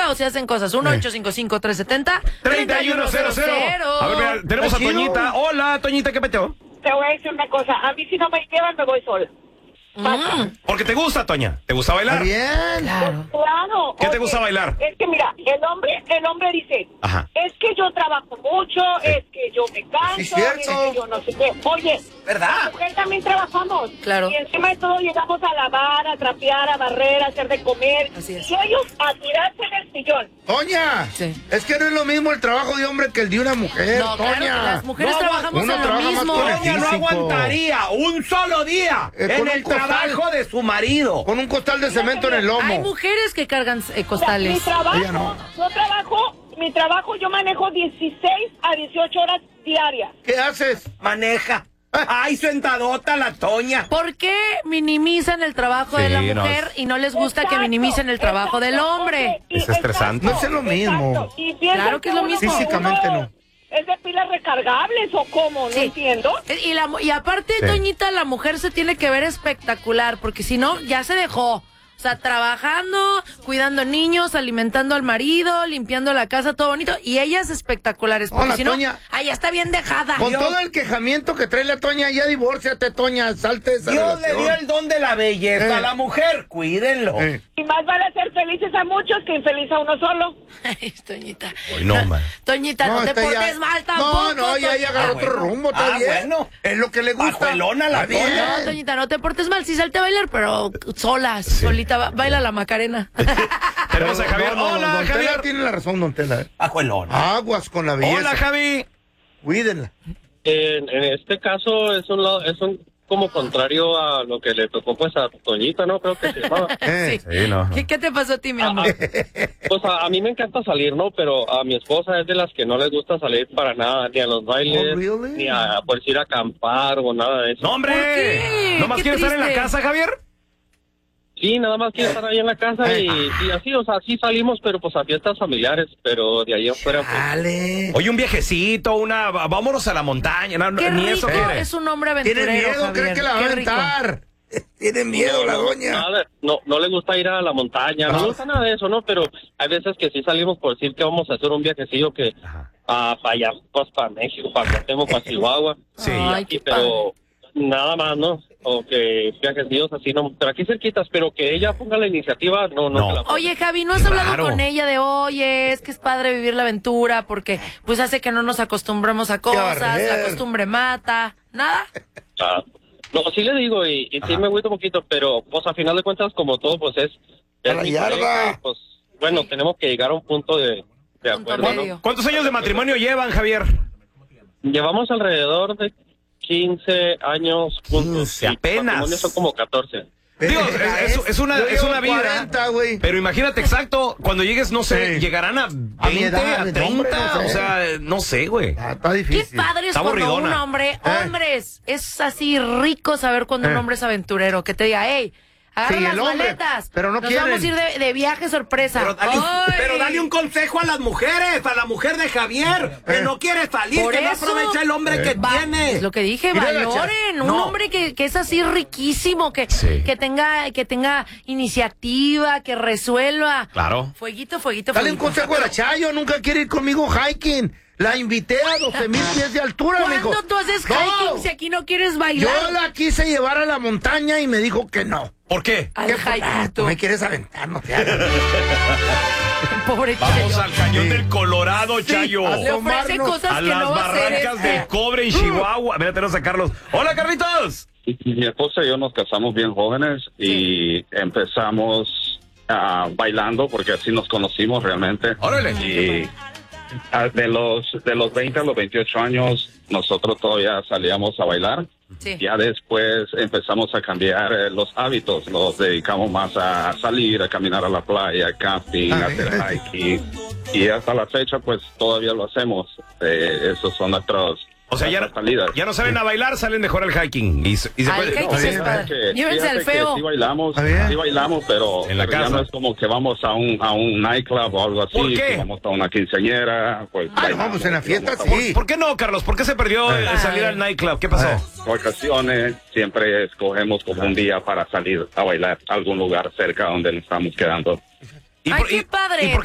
música o se hacen cosas? 1-855-370-3100. A ver, mira, tenemos a Toñita. Hola, Toñita, ¿qué peteo? Te voy a decir una cosa, a mí si no me llevan me voy sola. Porque te gusta, Toña. ¿Te gusta bailar? Bien. Claro. Claro. ¿Qué te gusta bailar? Es que mira, el hombre dice, Ajá. es que yo trabajo mucho, es que yo me canso, Sí, es cierto. que yo no sé qué. Oye, ¿verdad? la mujer también trabajamos. Claro. Y encima de todo llegamos a lavar, a trapear, a barrer, a hacer de comer. Así es. Y ellos a tirarse en el sillón. Toña, Sí. es que no es lo mismo el trabajo de hombre que el de una mujer, No, claro que Toña. las mujeres trabajamos uno en lo trabaja más mismo. con el Toña no físico. aguantaría un solo día con en un el costal. trabajo de su marido. Con un costal de cemento en el lomo. Hay mujeres que cargan O sea, mi costales. trabajo, Ella no. mi trabajo yo manejo 16 a 18 horas diarias. ¿Qué haces? Maneja. Ay, sentadota la Toña. ¿Por qué minimizan el trabajo de la Sí, no, mujer y no les gusta que Exacto, minimicen el trabajo del exacto. hombre? Oye, Es estresante. No es lo mismo. Exacto. Y piensan Claro que es lo uno mismo. Físicamente uno no. ¿Es de pilas recargables o cómo? No Sí. entiendo. Y aparte, Sí. Toñita, la mujer se tiene que ver espectacular, porque si no, ya se dejó. O sea, trabajando, cuidando niños, alimentando al marido, limpiando la casa, todo bonito. Y ellas espectaculares, porque Hola, si no, Toña. ya está bien dejada. Con todo el quejamiento que trae la Toña, ya divórciate, Toña, salte de esa Dios le relación. dio el don de la belleza a Eh. la mujer. Cuídenlo. Y más vale ser felices a muchos que infeliz a uno solo. Ay, Toñita. Hoy no, man. Toñita, no te esta portes ya- mal tampoco. No, ya agarró otro bueno. rumbo, está Ah, bien. bueno. Es lo que le gusta. Pajuelona la Está bien. Toña. No, Toñita, no te portes mal. Sí, salte a bailar, pero solas, solita. Baila la Macarena. Tenemos a Javier. Don Hola, Tela Javier. tiene la razón, Don Tela. Pajuelona. Aguas con la belleza. Hola, Javi. Cuídenla. En este caso es un como contrario a lo que le tocó pues a Toñita, ¿no? Creo que se llamaba. Sí. Sí, no. ¿Qué te pasó a ti, mi amor? Pues a mí me encanta salir, ¿no? Pero a mi esposa es de las que no les gusta salir para nada, ni a los bailes, Oh, really? ni a pues ir a acampar o nada de eso. ¡No, hombre! ¿Por qué? ¿Nomás Qué quieres estar en la triste. casa, Javier? Sí, nada más quiero estar ahí en la casa y así, o sea, sí salimos, pero pues a fiestas familiares, pero de ahí afuera pues... Dale. Oye, un viajecito, vámonos a la montaña. No, Qué ni rico eso quiere. es un hombre aventurero, Tiene miedo, Javier. cree que la va a Qué rico. aventar. Tiene miedo la doña. Nada, no le gusta ir a la montaña, no le gusta nada de eso, ¿no? Pero hay veces que sí salimos por decir que vamos a hacer un viajecillo que para allá, pues para México, para Cuauhtémoc, para Chihuahua. Sí. Ay, Aquí, qué pero nada más, ¿no? O que viajecillos así, no, pero aquí cerquitas, pero que ella ponga la iniciativa, no. No. se la ponga. Oye, Javi, ¿no has Qué hablado raro. con ella de, oye, es que es padre vivir la aventura porque pues hace que no nos acostumbremos a cosas, barrer. la costumbre mata? ¿Nada? Ah, no, sí le digo y sí me agüito un poquito, pero pues a final de cuentas, como todo, pues es A la mi yarda. pareja y, pues bueno, tenemos que llegar a un punto de Punto acuerdo, ¿no? medio. ¿Cuántos años de matrimonio llevan, Javier? Llevamos alrededor de 15 años juntos. 15, y apenas. matrimonios son como 14. Digo, es una vida. 40, güey. Pero imagínate exacto, cuando llegues, no sé, Sí. llegarán a 20, mi edad, a no, 30, hombre, no sé. o sea, no sé, güey. Está Qué difícil. padre es Está cuando un aburridona. hombre, hombres, es así rico saber cuando un hombre es aventurero, que te diga, hey, agarra Sí, las el hombre, maletas, pero no nos quieren. vamos a ir de viaje sorpresa. Pero Ay. dale un consejo a las mujeres, a la mujer de Javier, que no quiere salir, Por que no eso, aprovecha el hombre que tiene. Es lo que dije, Mira la valoren, un No. hombre que es así riquísimo, que Sí. tenga iniciativa, que resuelva. Claro. Fueguito, Dale un fueguito. consejo a la Chayo, nunca quiere ir conmigo hiking. La invité a 12,000 pies de altura, me dijo. ¿Cuándo tú haces No. hiking si aquí no quieres Yo bailar? la quise llevar a la montaña y me dijo que no. ¿Por qué? Al ¿Qué? hiking, Tú tú. me quieres aventar, no te hagas. Pobre Vamos Chayo. al cañón Sí. del Colorado, Chayo. a Le ofrece tomarnos cosas A que las no va a hacer. barrancas del cobre en Chihuahua. Mira, tenemos a Carlos. Hola, Carlitos. Mi esposa y yo nos casamos bien jóvenes y empezamos bailando porque así nos conocimos realmente. Órale. Y de los 20 a los 28 años nosotros todavía salíamos a bailar. Sí. Ya después empezamos a cambiar los hábitos, nos dedicamos más a salir, a caminar a la playa, camping, a hacer hiking. Y hasta la fecha pues todavía lo hacemos. Esos son nuestros... O sea, nuestras salidas. ya no salen a bailar, salen mejor al hiking. Y se Al puede. hiking No, sí es fíjate padre. que- Llévense al fíjate que feo. sí bailamos, pero, En la pero ya casa. no es como que vamos a un nightclub o algo así. ¿Por qué? Si vamos a una quinceañera, pues bailamos, vamos en la fiesta, vamos a sí. ¿Por qué no, Carlos? ¿Por qué se perdió el salir al nightclub? ¿Qué pasó? vacaciones, siempre escogemos como un día para salir a bailar a algún lugar cerca donde nos estamos quedando. ¿Y Ay, qué padre. ¿y por